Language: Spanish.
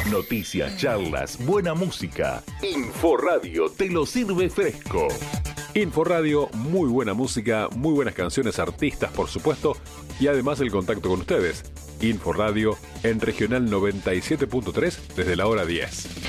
Noticias, charlas, buena música. Inforadio te lo sirve fresco. Inforadio, muy buena música, muy buenas canciones, artistas, por supuesto, y además el contacto con ustedes. Inforadio en Regional 97.3 desde la hora 10.